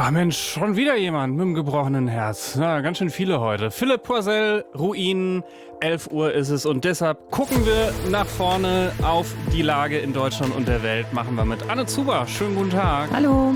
Ach Mensch, schon wieder jemand mit einem gebrochenen Herz. Na, ganz schön viele heute. Philipp Poisel, Ruinen, 11 Uhr ist es und deshalb gucken wir nach vorne auf die Lage in Deutschland und der Welt. Machen wir mit Anne Zuber. Schönen guten Tag. Hallo.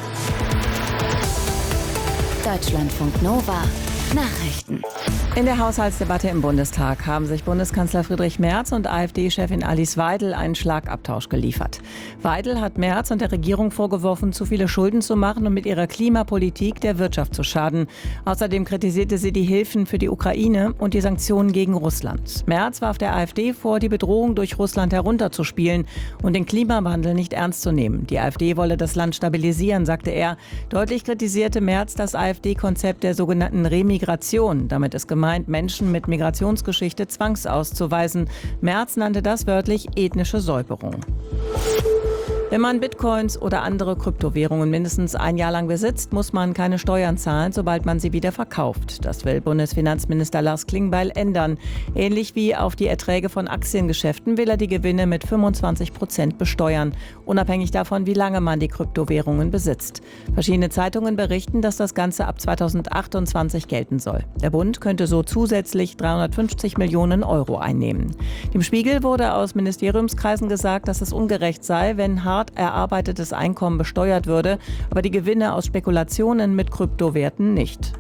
Deutschlandfunk Nova Nachrichten. In der Haushaltsdebatte im Bundestag haben sich Bundeskanzler Friedrich Merz und AfD-Chefin Alice Weidel einen Schlagabtausch geliefert. Weidel hat Merz und der Regierung vorgeworfen, zu viele Schulden zu machen und mit ihrer Klimapolitik der Wirtschaft zu schaden. Außerdem kritisierte sie die Hilfen für die Ukraine und die Sanktionen gegen Russland. Merz warf der AfD vor, die Bedrohung durch Russland herunterzuspielen und den Klimawandel nicht ernst zu nehmen. Die AfD wolle das Land stabilisieren, sagte er. Deutlich kritisierte Merz das AfD-Konzept der sogenannten Remigration. Damit ist gemeint, Menschen mit Migrationsgeschichte zwangsauszuweisen. Merz nannte das wörtlich ethnische Säuberung. Wenn man Bitcoins oder andere Kryptowährungen mindestens ein Jahr lang besitzt, muss man keine Steuern zahlen, sobald man sie wieder verkauft. Das will Bundesfinanzminister Lars Klingbeil ändern. Ähnlich wie auf die Erträge von Aktiengeschäften will er die Gewinne mit 25% besteuern, unabhängig davon, wie lange man die Kryptowährungen besitzt. Verschiedene Zeitungen berichten, dass das Ganze ab 2028 gelten soll. Der Bund könnte so zusätzlich 350 Millionen Euro einnehmen. Dem Spiegel wurde aus Ministeriumskreisen gesagt, dass es ungerecht sei, wenn hart erarbeitetes Einkommen besteuert würde, aber die Gewinne aus Spekulationen mit Kryptowerten nicht.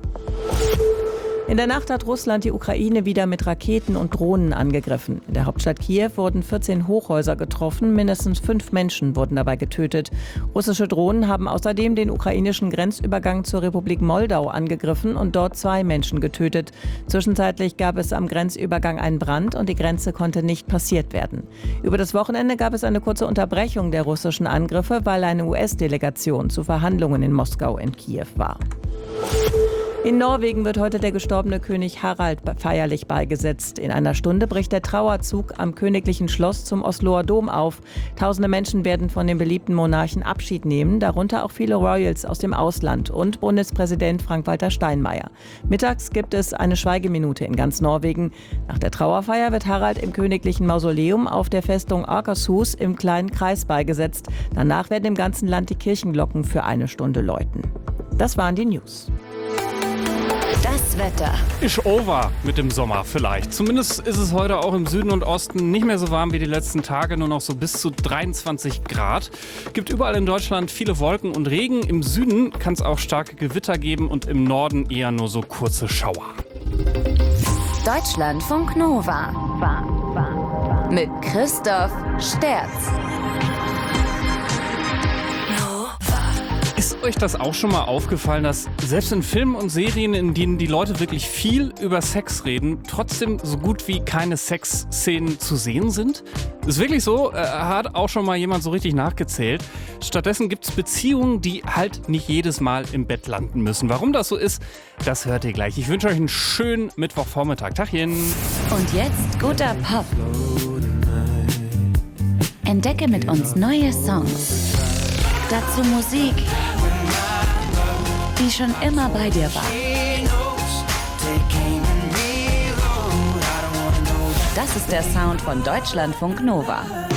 In der Nacht hat Russland die Ukraine wieder mit Raketen und Drohnen angegriffen. In der Hauptstadt Kiew wurden 14 Hochhäuser getroffen, mindestens 5 Menschen wurden dabei getötet. Russische Drohnen haben außerdem den ukrainischen Grenzübergang zur Republik Moldau angegriffen und dort 2 Menschen getötet. Zwischenzeitlich gab es am Grenzübergang einen Brand und die Grenze konnte nicht passiert werden. Über das Wochenende gab es eine kurze Unterbrechung der russischen Angriffe, weil eine US-Delegation zu Verhandlungen in Moskau in Kiew war. In Norwegen wird heute der gestorbene König Harald feierlich beigesetzt. In einer Stunde bricht der Trauerzug am königlichen Schloss zum Osloer Dom auf. Tausende Menschen werden von dem beliebten Monarchen Abschied nehmen, darunter auch viele Royals aus dem Ausland und Bundespräsident Frank-Walter Steinmeier. Mittags gibt es eine Schweigeminute in ganz Norwegen. Nach der Trauerfeier wird Harald im königlichen Mausoleum auf der Festung Akershus im kleinen Kreis beigesetzt. Danach werden im ganzen Land die Kirchenglocken für 1 Stunde läuten. Das waren die News. Das Wetter. Ist over mit dem Sommer vielleicht. Zumindest ist es heute auch im Süden und Osten nicht mehr so warm wie die letzten Tage, nur noch so bis zu 23 Grad. Gibt überall in Deutschland viele Wolken und Regen. Im Süden kann es auch starke Gewitter geben und im Norden eher nur so kurze Schauer. Deutschlandfunk Nova. Mit Christoph Sterz. Ist euch das auch schon mal aufgefallen, dass selbst in Filmen und Serien, in denen die Leute wirklich viel über Sex reden, trotzdem so gut wie keine Sexszenen zu sehen sind? Ist wirklich so, hat auch schon mal jemand so richtig nachgezählt. Stattdessen gibt es Beziehungen, die halt nicht jedes Mal im Bett landen müssen. Warum das so ist, das hört ihr gleich. Ich wünsche euch einen schönen Mittwochvormittag. Tachchen. Und jetzt guter Pop. Entdecke mit uns neue Songs. Dazu Musik, die schon immer bei dir war. Das ist der Sound von Deutschlandfunk Nova.